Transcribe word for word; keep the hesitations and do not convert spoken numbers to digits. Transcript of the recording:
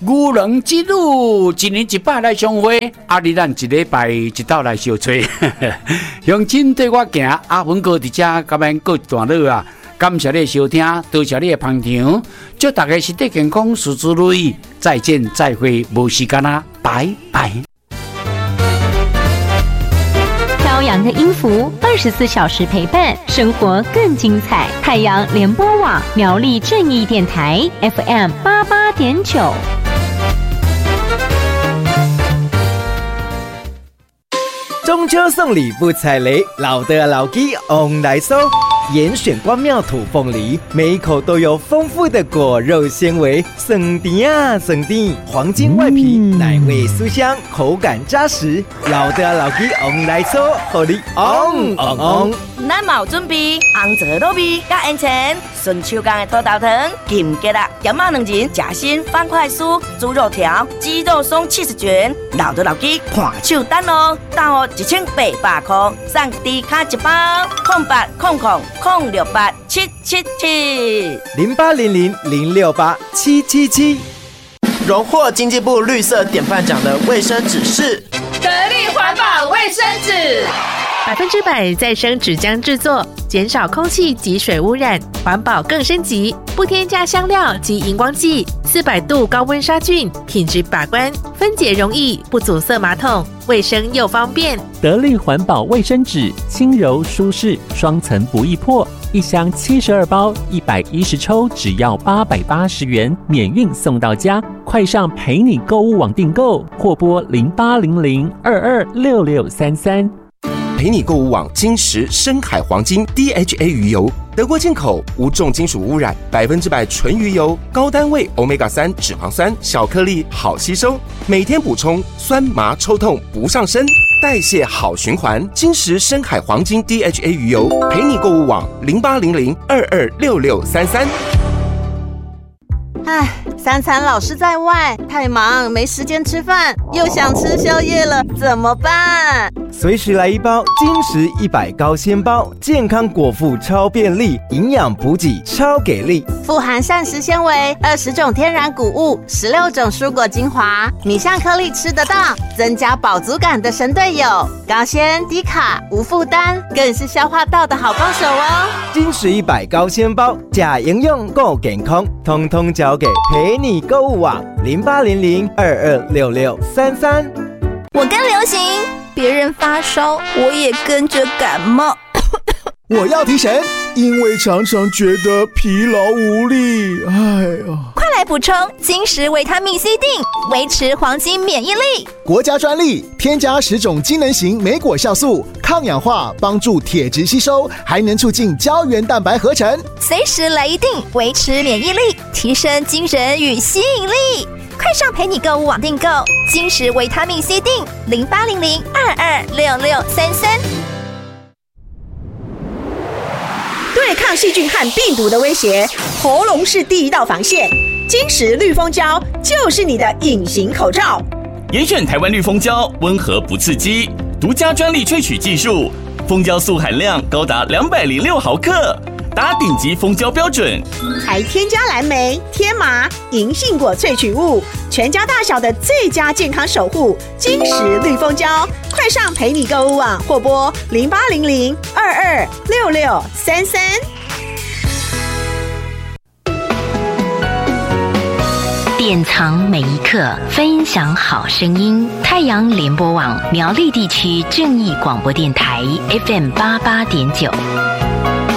牛郎织女一年一摆来相会，啊！你咱一礼拜一道来相吹。乡亲对我行，阿文哥伫遮甲咱过一段路啊！感谢你的收听，多谢你的捧场，祝大家身体健康，事事如意。再见，再会，无时间啦，拜拜。 飘扬的音符，二十四小时陪伴，生活更精彩。太阳联播网苗栗正义电台 F M 八八点九。 中秋送礼不踩雷，老的老鸡 on 来收。严选关庙土凤梨，每一口都有丰富的果肉纤维，省甜啊省甜，黄金外皮，嗯、奶味酥香，口感扎实。老的老鸡 on 来收，互你 on on on。 咱嘛有准备红枣糯米加烟肠，顺手工的土豆糖、金桔啦、盐仔两仁、夹心方块酥、猪肉条、鸡肉松七十卷，老的老鸡看手单哦，单哦一千八百块，送低卡一包，空八空空空六八七七七零八零零零六八七七七。 荣获经济部绿色典范奖的卫生纸是得力环保卫生纸。百分之百再生纸浆制作，减少空气及水污染，环保更升级，不添加香料及荧光剂，四百度高温杀菌，品质把关，分解容易，不阻塞马桶，卫生又方便。 得力环保卫生纸，轻柔舒适，双层不易破，一箱七十二包，一百一十抽，只要八百八十元，免运送到家。快上陪你购物网订购，或拨零八零零二二六六三三。 陪你购物网金石深海黄金 D H A 鱼油，德国进口，无重金属污染，百分之百纯鱼油，高单位 欧米伽三 脂肪酸，小颗粒好吸收，每天补充，酸麻抽痛不上身，代谢好循环。金石深海黄金 D H A 鱼油，陪你购物网零八零零二二六六三三。 唉，三餐老是在外，太忙没时间吃饭，又想吃宵夜了，怎么办？ 随时来一包金石一百高纤包，健康果腹超便利，营养补给超给力， 富含膳食纤维，二十种天然谷物，十六种蔬果精华，米香颗粒吃得到，增加饱足感的神队友，高纤低卡无负担，更是消化道的好帮手哦。 金石一百高纤包，假营养够健康，通通交给陪你购物网零八零零二二六六三三。 我跟流行，别人发烧，我也跟着感冒。 我要提神，因为常常觉得疲劳无力。哎呀， 快来补充金石维他命 C 锭，维持黄金免疫力。 国家专利，添加十种机能型莓果酵素，抗氧化，帮助铁质吸收，还能促进胶原蛋白合成。 随时来一锭，维持免疫力，提升精神与吸引力。快上陪你购物网订购金石维他命 C 锭，零八零零二二六六三三。 对抗细菌和病毒的威胁，喉咙是第一道防线。金石绿蜂胶就是你的隐形口罩。 严选台湾绿蜂胶，温和不刺激，独家专利萃取技术，蜂胶素含量高达两百零六毫克。达顶级蜂胶标准， 还添加蓝莓、天麻、银杏果萃取物，全家大小的最佳健康守护。金石绿蜂胶，快上陪你购物网或拨零八零零二二六六三三。 典藏每一刻，分享好声音。太阳联播网苗栗地区正义广播电台 F M 八八点九。